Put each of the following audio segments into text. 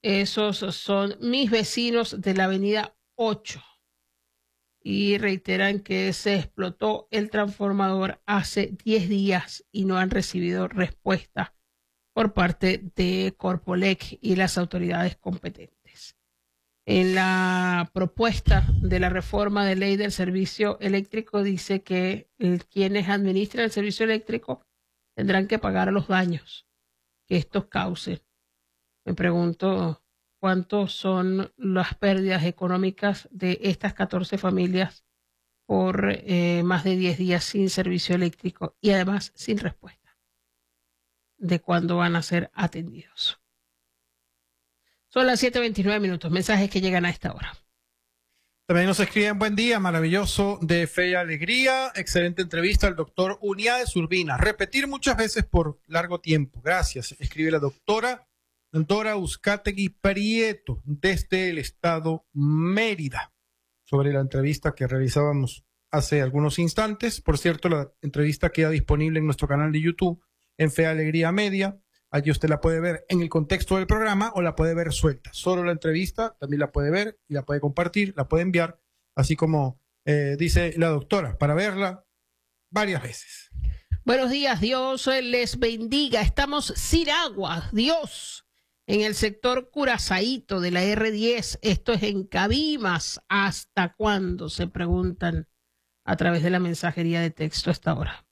Esos son mis vecinos de la avenida 8 y reiteran que se explotó el transformador hace 10 días y no han recibido respuesta por parte de Corpolec y las autoridades competentes. En la propuesta de la reforma de ley del servicio eléctrico dice que quienes administran el servicio eléctrico tendrán que pagar los daños que estos causen. Me pregunto cuántos son las pérdidas económicas de estas 14 familias por más de 10 días sin servicio eléctrico y además sin respuesta de cuándo van a ser atendidos. Son las 7:29, mensajes que llegan a esta hora. También nos escriben: buen día, maravilloso, de fe y alegría, excelente entrevista al doctor Uniades Urbina. Repetir muchas veces por largo tiempo. Gracias. Escribe la doctora Dora Uzcategui Prieto desde el estado Mérida sobre la entrevista que realizábamos hace algunos instantes. Por cierto, la entrevista queda disponible en nuestro canal de YouTube en Fe y Alegría Media. Allí usted la puede ver en el contexto del programa o la puede ver suelta. Solo la entrevista también la puede ver y la puede compartir, la puede enviar, así como dice la doctora, para verla varias veces. Buenos días, Dios les bendiga. Estamos sin agua, Dios, en el sector Curazaíto de la R10. Esto es en Cabimas. ¿Hasta cuándo? Se preguntan a través de la mensajería de texto a esta hora.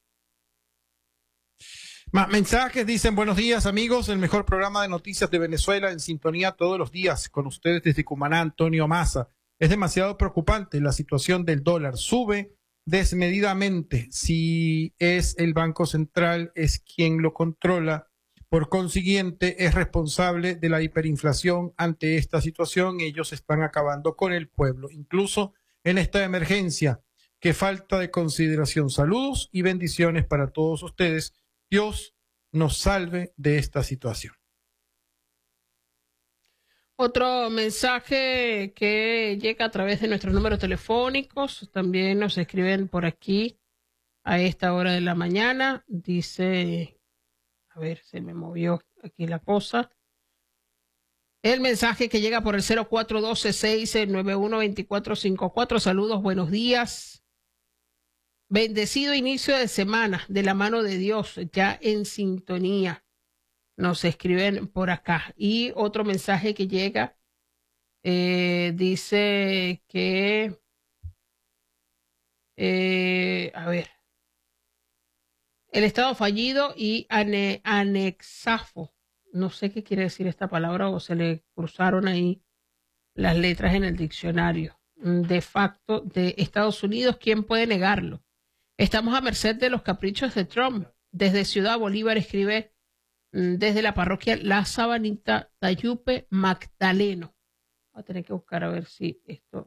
Más mensajes dicen: buenos días, amigos, el mejor programa de noticias de Venezuela, en sintonía todos los días con ustedes desde Cumaná, Antonio Massa. Es demasiado preocupante la situación del dólar, sube desmedidamente. Si es el Banco Central es quien lo controla, por consiguiente es responsable de la hiperinflación. Ante esta situación ellos están acabando con el pueblo, incluso en esta emergencia. Qué falta de consideración. Saludos y bendiciones para todos ustedes. Dios nos salve de esta situación. Otro mensaje que llega a través de nuestros números telefónicos, también nos escriben por aquí a esta hora de la mañana. Dice, a ver, se me movió aquí la cosa. El mensaje que llega por el 0412-691-2454. Saludos, buenos días. Bendecido inicio de semana de la mano de Dios, ya en sintonía. Nos escriben por acá. Y otro mensaje que llega dice que, a ver, el Estado fallido y anexafo. No sé qué quiere decir esta palabra o se le cruzaron ahí las letras en el diccionario. De facto de Estados Unidos, ¿quién puede negarlo? Estamos a merced de los caprichos de Trump. Desde Ciudad Bolívar escribe desde la parroquia La Sabanita, Tayupe Magdaleno. Voy a tener que buscar a ver si esto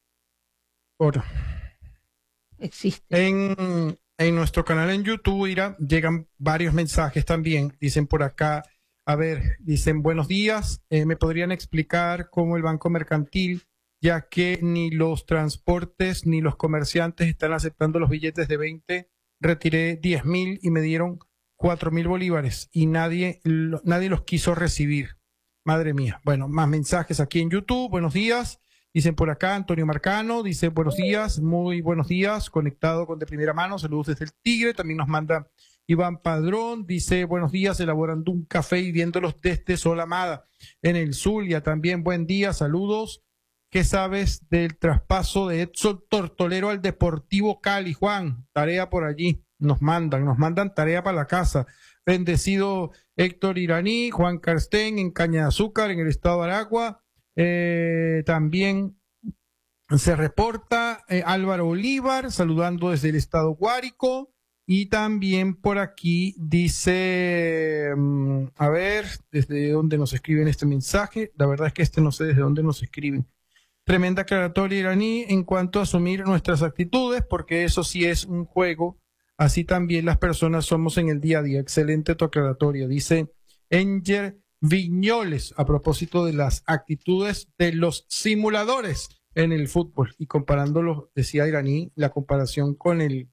existe. En nuestro canal en YouTube, Ira, llegan varios mensajes también. Dicen por acá, a ver, dicen: buenos días, ¿me podrían explicar cómo el Banco Mercantil, ya que ni los transportes ni los comerciantes están aceptando los billetes de 20, retiré 10.000 y me dieron 4.000 bolívares y nadie los quiso recibir? Madre mía. Bueno, más mensajes aquí en YouTube. Buenos días. Dicen por acá Antonio Marcano, dice: buenos días, muy buenos días, conectado con de primera mano, saludos desde el Tigre. También nos manda Iván Padrón, dice: buenos días, elaborando un café y viéndolos desde Solamada, en el Zulia. También buen día, saludos. ¿Qué sabes del traspaso de Edson Tortolero al Deportivo Cali, Juan? Tarea por allí, nos mandan tarea para la casa. Bendecido Héctor Iraní, Juan Carstén en Caña de Azúcar, en el estado de Aragua. También se reporta Álvaro Bolívar, saludando desde el estado Guárico. Y también por aquí dice, a ver, desde dónde nos escriben este mensaje. La verdad es que no sé desde dónde nos escriben. Tremenda aclaratoria, Iraní, en cuanto a asumir nuestras actitudes, porque eso sí es un juego. Así también las personas somos en el día a día. Excelente tu aclaratoria, dice Enger Viñoles, a propósito de las actitudes de los simuladores en el fútbol. Y comparándolo, decía Iraní, la comparación con el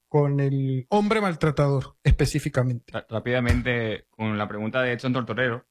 hombre maltratador, específicamente. Rápidamente, con la pregunta de Edson Tortorero,